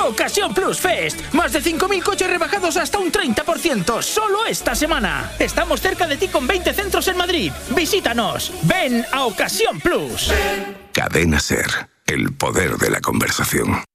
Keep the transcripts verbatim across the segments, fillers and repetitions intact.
Ocasión Plus Fest. Más de cinco mil coches rebajados hasta un treinta por ciento. Solo esta semana. Estamos cerca de ti con veinte centros en Madrid. Visítanos. Ven a Ocasión Plus. Cadena Ser. El poder de la conversación.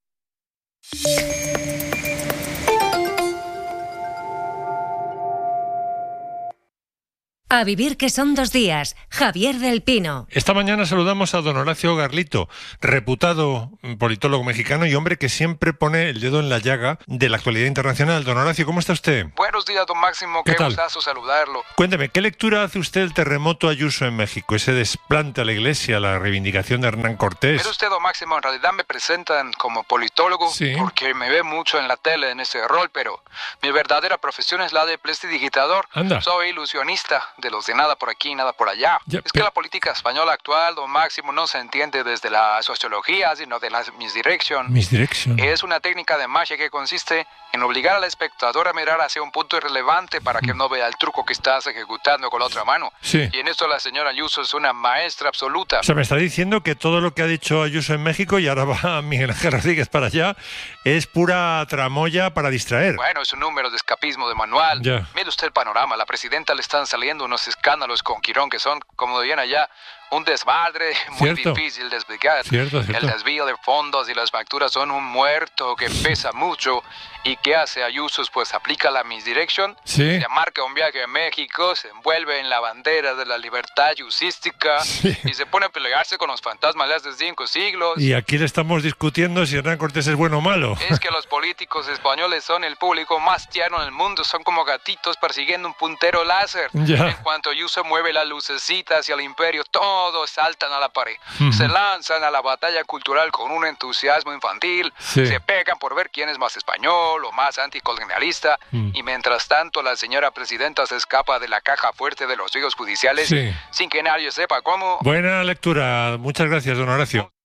A vivir que son dos días. Javier del Pino. Esta mañana saludamos a don Horacio Garlito, reputado politólogo mexicano y hombre que siempre pone el dedo en la llaga de la actualidad internacional. Don Horacio, ¿cómo está usted? Buenos días, don Máximo. ¿Qué Qué tal? gustazo saludarlo. Cuénteme, ¿qué lectura hace usted del terremoto Ayuso en México? Ese desplante a la iglesia, la reivindicación de Hernán Cortés. Mire usted, don Máximo, en realidad me presentan como politólogo Sí. porque me ve mucho en la tele en ese rol, pero mi verdadera profesión es la de prestidigitador. Anda. Soy ilusionista de los de nada por aquí, nada por allá. Ya, es que pero- la política española actual, don Máximo, no se entiende desde la sociología, sino de la misdirection. Misdirection. Es una técnica de magia que consiste en obligar al espectador a mirar hacia un punto irrelevante para que no vea el truco que estás ejecutando con la otra mano. Sí. Y en esto la señora Ayuso es una maestra absoluta. O sea, me está diciendo que todo lo que ha dicho Ayuso en México, y ahora va Miguel Ángel Rodríguez para allá, es pura tramoya para distraer. Bueno, es un número de escapismo de manual. Ya. Mire usted el panorama. A la presidenta le están saliendo unos escándalos con Quirón que son, como dirían allá, un desmadre muy Cierto. difícil de explicar. Cierto, cierto. El desvío de fondos y las facturas son un muerto que pesa mucho. ¿Y qué hace Ayuso? Pues aplica la misdirection. Sí. Se marca un viaje a México, se envuelve en la bandera de la libertad yusística Sí. y se pone a pelearse con los fantasmas de hace cinco siglos. Y aquí le estamos discutiendo si Hernán Cortés es bueno o malo. Es que los políticos españoles son el público más tierno del mundo, son como gatitos persiguiendo un puntero láser. Ya. En cuanto Ayuso mueve la lucecita hacia el imperio, todos saltan a la pared. Ujú. Se lanzan a la batalla cultural con un entusiasmo infantil, Sí. se pegan por ver quién es más español o más anticolonialista, Mm. y mientras tanto la señora presidenta se escapa de la caja fuerte de los ríos judiciales Sí. sin que nadie sepa cómo. Buena lectura. Muchas gracias, don Horacio.